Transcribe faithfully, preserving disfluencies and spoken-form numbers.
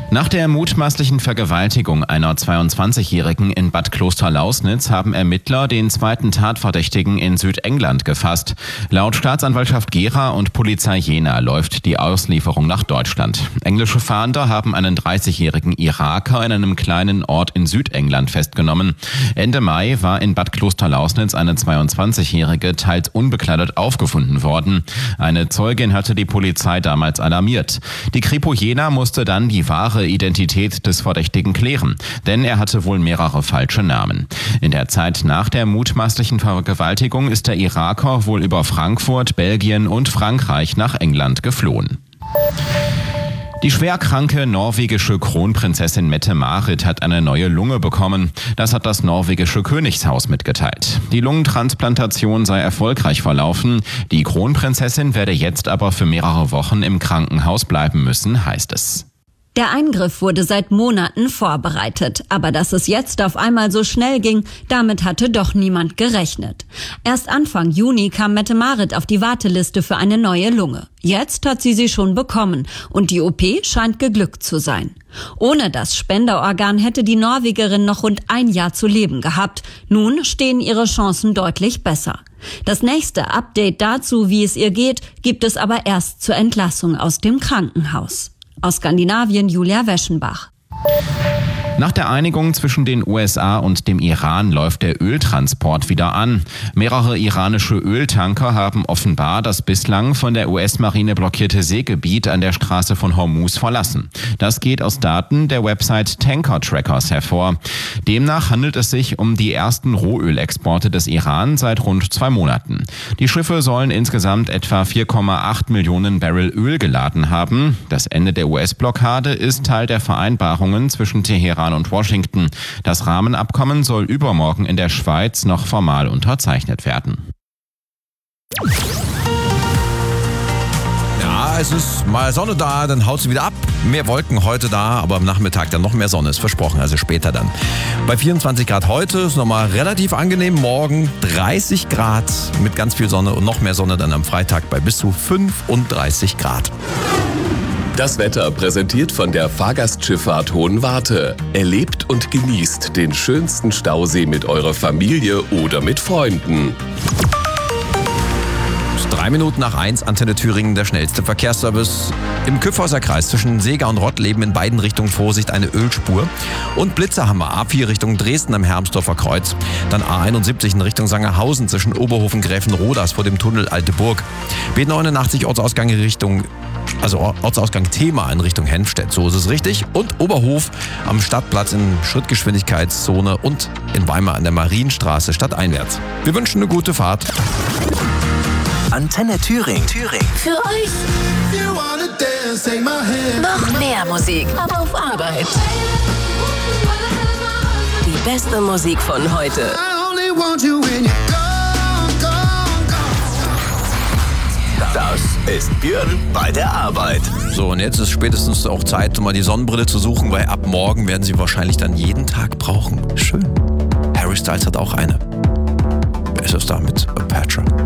Nach der mutmaßlichen Vergewaltigung einer zweiundzwanzigjährigen in Bad Klosterlausnitz haben Ermittler den zweiten Tatverdächtigen in Südengland gefasst. Laut Staatsanwaltschaft Gera und Polizei Jena läuft die Auslieferung nach Deutschland. Englische Fahnder haben einen dreißigjährigen Iraker in einem kleinen Ort in Südengland festgenommen. Ende Mai war in Bad Klosterlausnitz eine zweiundzwanzigjährige teils unbekleidet aufgefunden worden. Eine Zeugin hatte die Polizei damals alarmiert. Die Kripo Jena musste dann die wahre Identität des Verdächtigen klären, denn er hatte wohl mehrere falsche Namen. In der Zeit nach der mutmaßlichen Vergewaltigung ist der Iraker wohl über Frankfurt, Belgien und Frankreich nach England geflohen. Die schwerkranke norwegische Kronprinzessin Mette-Marit hat eine neue Lunge bekommen. Das hat das norwegische Königshaus mitgeteilt. Die Lungentransplantation sei erfolgreich verlaufen. Die Kronprinzessin werde jetzt aber für mehrere Wochen im Krankenhaus bleiben müssen, heißt es. Der Eingriff wurde seit Monaten vorbereitet, aber dass es jetzt auf einmal so schnell ging, damit hatte doch niemand gerechnet. Erst Anfang Juni kam Mette-Marit auf die Warteliste für eine neue Lunge. Jetzt hat sie sie schon bekommen und die O P scheint geglückt zu sein. Ohne das Spenderorgan hätte die Norwegerin noch rund ein Jahr zu leben gehabt. Nun stehen ihre Chancen deutlich besser. Das nächste Update dazu, wie es ihr geht, gibt es aber erst zur Entlassung aus dem Krankenhaus. Aus Skandinavien Julia Weschenbach. Nach der Einigung zwischen den U S A und dem Iran läuft der Öltransport wieder an. Mehrere iranische Öltanker haben offenbar das bislang von der U S-Marine blockierte Seegebiet an der Straße von Hormuz verlassen. Das geht aus Daten der Website Tanker Trackers hervor. Demnach handelt es sich um die ersten Rohölexporte des Iran seit rund zwei Monaten. Die Schiffe sollen insgesamt etwa vier Komma acht Millionen Barrel Öl geladen haben. Das Ende der U S-Blockade ist Teil der Vereinbarungen zwischen Teheran und Washington. Das Rahmenabkommen soll übermorgen in der Schweiz noch formal unterzeichnet werden. Ja, es ist mal Sonne da, dann haut sie wieder ab. Mehr Wolken heute da, aber am Nachmittag dann noch mehr Sonne, ist versprochen, also später dann. Bei vierundzwanzig Grad heute ist nochmal relativ angenehm. Morgen dreißig Grad mit ganz viel Sonne und noch mehr Sonne dann am Freitag bei bis zu fünfunddreißig Grad. Das Wetter präsentiert von der Fahrgastschifffahrt Hohenwarte. Erlebt und genießt den schönsten Stausee mit eurer Familie oder mit Freunden. Drei Minuten nach eins, Antenne Thüringen, der schnellste Verkehrsservice. Im Kyffhäuser Kreis zwischen Seeger und Rott leben in beiden Richtungen Vorsicht eine Ölspur. Und Blitzer haben wir A vier Richtung Dresden am Hermsdorfer Kreuz. Dann A einundsiebzig in Richtung Sangerhausen zwischen Oberhofen Gräfenrodas vor dem Tunnel Alte Burg. B neunundachtzig Ortsausgang in Richtung Also Ortsausgang Thema in Richtung Henfstedt, so ist es richtig. Und Oberhof am Stadtplatz in Schrittgeschwindigkeitszone und in Weimar an der Marienstraße stadteinwärts. Wir wünschen eine gute Fahrt. Antenne Thüringen. Thüringen. Für euch. Noch mehr Musik auf Arbeit. Die beste Musik von heute. Das ist Björn bei der Arbeit. So, und jetzt ist spätestens auch Zeit, mal die Sonnenbrille zu suchen, weil ab morgen werden sie wahrscheinlich dann jeden Tag brauchen. Schön. Harry Styles hat auch eine. Wer ist das da mit Apache?